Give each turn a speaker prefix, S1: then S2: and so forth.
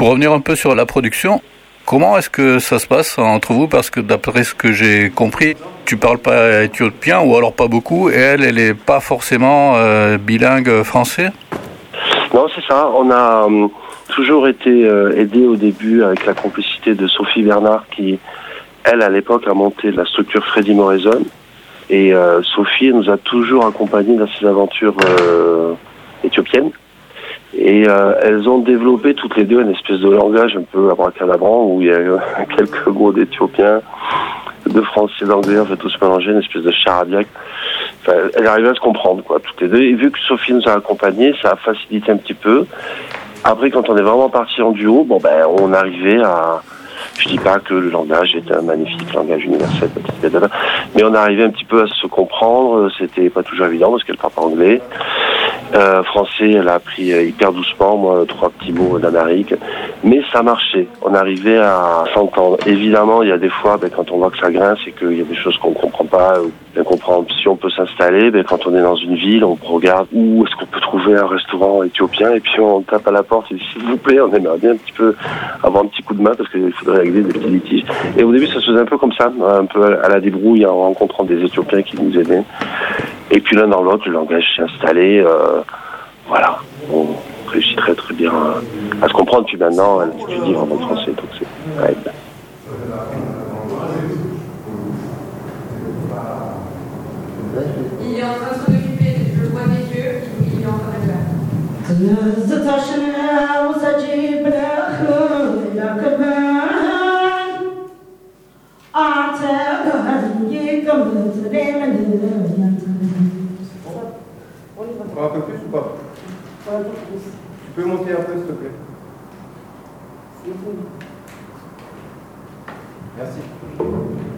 S1: Pour revenir un peu sur la production, comment est-ce que ça se passe entre vous? Parce que d'après ce que j'ai compris, tu parles pas éthiopien ou alors pas beaucoup, et elle est pas forcément bilingue français.
S2: Non, c'est ça. On a toujours été aidé au début avec la complicité de Sophie Bernard qui, elle, à l'époque, a monté la structure Freddy Moraison. Et Sophie nous a toujours accompagnés dans ses aventures éthiopiennes. Et elles ont développé toutes les deux une espèce de langage un peu abracadabrant où il y a quelques mots d'éthiopien, de français, d'anglais, en fait, tout se mélanger, une espèce de charabia. Enfin, elles arrivaient à se comprendre, quoi, toutes les deux. Et vu que Sophie nous a accompagnés, ça a facilité un petit peu. Après, quand on est vraiment parti en duo, bon, ben, on arrivait à... Je dis pas que le langage est un magnifique langage universel, mais on arrivait un petit peu à se comprendre. C'était pas toujours évident parce qu'elle parle pas anglais. Français, elle a appris hyper doucement, moi, 3 petits mots d'Amérique. Mais ça marchait. On arrivait à s'entendre. Évidemment, il y a des fois, quand on voit que ça grince et qu'il y a des choses qu'on comprend pas, l'incompréhension peut s'installer. Quand on est dans une ville, on regarde où est-ce qu'on peut trouver un restaurant éthiopien et puis on tape à la porte et dit s'il vous plaît, on aimerait bien un petit peu avoir un petit coup de main parce qu'il faudrait régler des petits litiges. Et au début, ça se faisait un peu comme ça, un peu à la débrouille, en rencontrant des Éthiopiens qui nous aidaient. Et puis l'un dans l'autre, le langage s'est installé. Voilà, on réussit très très bien à se comprendre. Puis maintenant, elle étudie vraiment le français, donc ça aide.
S3: Il est en train de s'occuper, je le vois des yeux, il est en train de
S4: Un peu plus ou pas? Tu peux monter un peu, s'il te plaît. Merci.